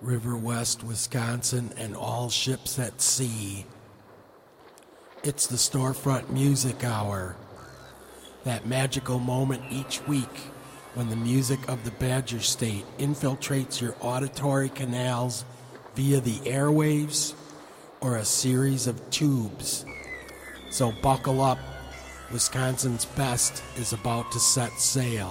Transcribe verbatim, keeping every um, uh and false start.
River West, Wisconsin, and all ships at sea. It's the Storefront Music Hour, that magical moment each week when the music of the Badger State infiltrates your auditory canals via the airwaves or a series of tubes. So buckle up, Wisconsin's best is about to set sail.